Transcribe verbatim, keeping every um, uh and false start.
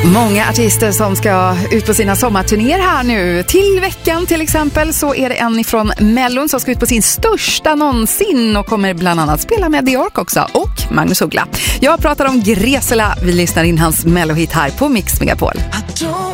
Många artister som ska ut på sina sommarturnéer här nu. Till veckan till exempel så är det en ifrån Mellon som ska ut på sin största någonsin och kommer bland annat spela med The Ark också och Magnus Uggla. Jag pratar om Gresela. Vi lyssnar in hans Mellohit här på Mix Megapol.